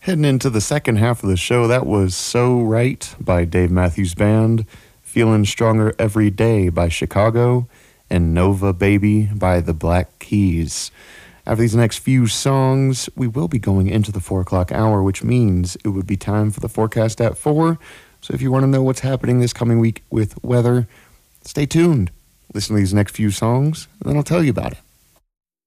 Heading into the second half of the show, that was So Right by Dave Matthews Band, Feeling Stronger Every Day by Chicago, and Nova Baby by the Black Keys. After these next few songs, we will be going into the 4 o'clock hour, which means it would be time for the forecast at 4. So if you want to know what's happening this coming week with weather, stay tuned. Listen to these next few songs, and then I'll tell you about it.